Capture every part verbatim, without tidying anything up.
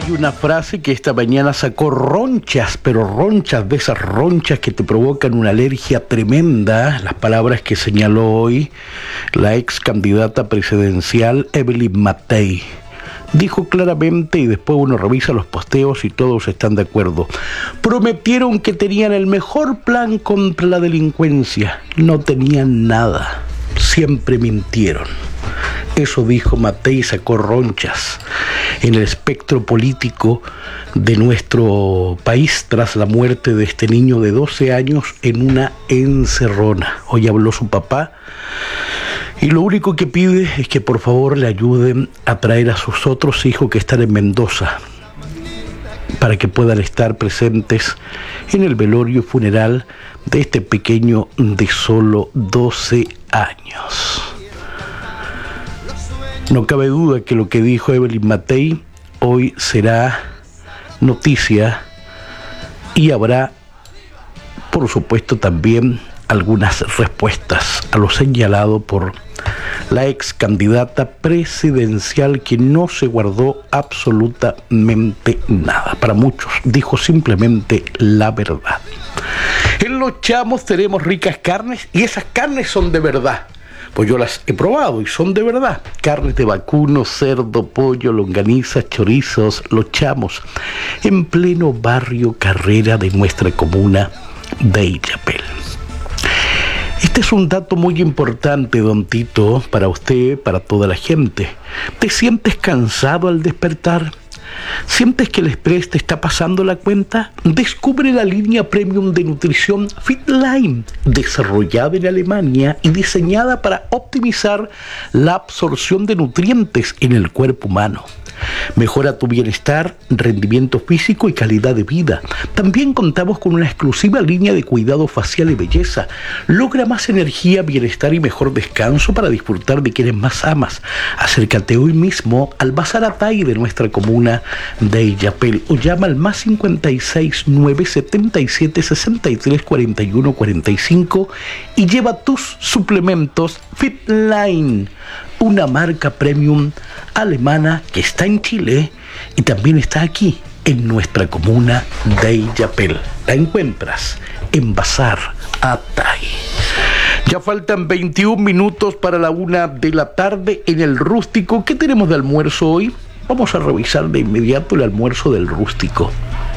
Hay una frase que esta mañana sacó ronchas, pero ronchas, de esas ronchas que te provocan una alergia tremenda. Las palabras que señaló hoy la ex candidata presidencial Evelyn Matei. Dijo claramente, y después uno revisa los posteos y todos están de acuerdo, prometieron que tenían el mejor plan contra la delincuencia. No tenían nada, siempre mintieron. Eso dijo Matei, sacó ronchas en el espectro político de nuestro país tras la muerte de este niño de doce años en una encerrona. Hoy habló su papá y lo único que pide es que por favor le ayuden a traer a sus otros hijos que están en Mendoza para que puedan estar presentes en el velorio funeral de este pequeño de solo doce años. No cabe duda que lo que dijo Evelyn Matei hoy será noticia y habrá, por supuesto, también algunas respuestas a lo señalado por la ex candidata presidencial, que no se guardó absolutamente nada. Para muchos dijo simplemente la verdad. En Los Chamos tenemos ricas carnes y esas carnes son de verdad. Pues yo las he probado y son de verdad. Carnes de vacuno, cerdo, pollo, longanizas, chorizos, Los Chamos, en pleno barrio Carrera de nuestra comuna de Illapel. Este es un dato muy importante, don Tito, para usted, para toda la gente. ¿Te sientes cansado al despertar? ¿Sientes que el estrés te está pasando la cuenta? Descubre la línea premium de nutrición Fitline, desarrollada en Alemania y diseñada para optimizar la absorción de nutrientes en el cuerpo humano. Mejora tu bienestar, rendimiento físico y calidad de vida. También contamos con una exclusiva línea de cuidado facial y belleza. Logra más energía, bienestar y mejor descanso para disfrutar de quienes más amas. Acércate hoy mismo al Bazar Atay de nuestra comuna de Illapel o llama al más cincuenta y seis, nueve setenta y siete, sesenta y tres, cuarenta y uno, cuarenta y cinco y lleva tus suplementos Fitline, una marca premium alemana que está en Chile y también está aquí en nuestra comuna de Illapel. La encuentras en Bazar Atay. Ya faltan veintiún minutos para la una de la tarde en el Rústico. ¿Qué tenemos de almuerzo hoy? Vamos a revisar de inmediato el almuerzo del Rústico.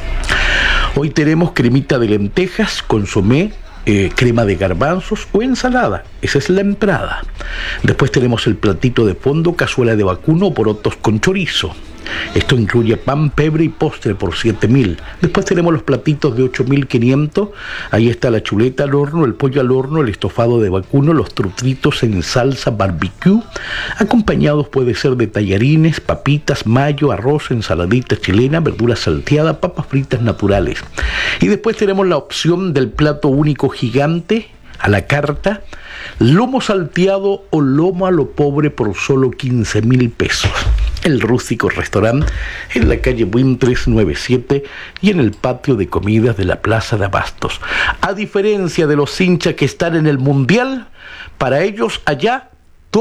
Hoy tenemos cremita de lentejas, consomé, Eh, crema de garbanzos o ensalada. Esa es la entrada. Después tenemos el platito de fondo, cazuela de vacuno o porotos con chorizo. Esto incluye pan, pebre y postre por siete mil. Después tenemos los platitos de ocho mil quinientos. Ahí está la chuleta al horno, el pollo al horno, el estofado de vacuno, los trutritos en salsa barbecue. Acompañados puede ser de tallarines, papitas, mayo, arroz, ensaladita chilena, verdura salteada, papas fritas naturales. Y después tenemos la opción del plato único gigante a la carta, lomo salteado o lomo a lo pobre por solo quince mil pesos. El Rústico Restaurante en la calle Buin trescientos noventa y siete y en el patio de comidas de la Plaza de Abastos. A diferencia de los hinchas que están en el Mundial, para ellos allá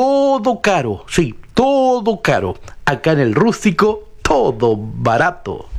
todo caro, sí, todo caro. Acá en el Rústico todo barato.